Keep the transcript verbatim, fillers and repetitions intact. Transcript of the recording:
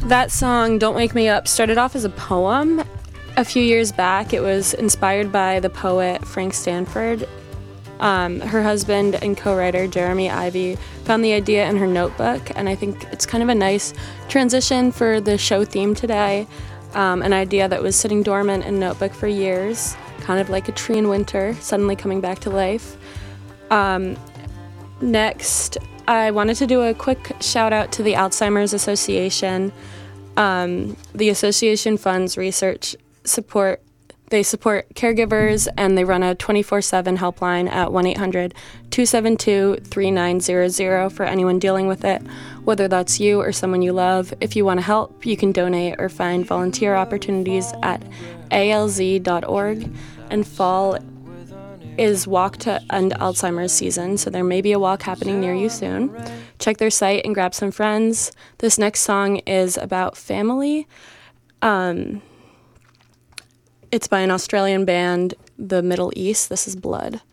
That song, Don't Wake Me Up, started off as a poem. A few years back, it was inspired by the poet Frank Stanford. Um, her husband and co-writer Jeremy Ivy found the idea in her notebook, and I think it's kind of a nice transition for the show theme today. Um, an idea that was sitting dormant in Notebook for years, kind of like a tree in winter, suddenly coming back to life. Um, next, I wanted to do a quick shout out to the Alzheimer's Association. Um, the association funds research support. They support caregivers, and they run a twenty-four seven helpline at one eight hundred two seven two three nine zero zero for anyone dealing with it, whether that's you or someone you love. If you want to help, you can donate or find volunteer opportunities at A L Z dot org. And fall is Walk to End Alzheimer's season, so there may be a walk happening near you soon. Check their site and grab some friends. This next song is about family. Um, it's by an Australian band, The Middle East. This is Blood.